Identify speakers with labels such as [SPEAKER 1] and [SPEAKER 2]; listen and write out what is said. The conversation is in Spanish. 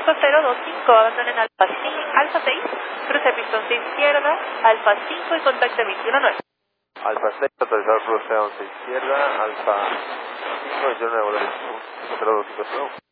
[SPEAKER 1] Alfa 025, abandonen Alfa 6, cruce pistón 6 izquierda, Alfa 5 y contacte 219.
[SPEAKER 2] Alfa 6, autorizado cruce 11 izquierda, Alfa 5, 29, 025.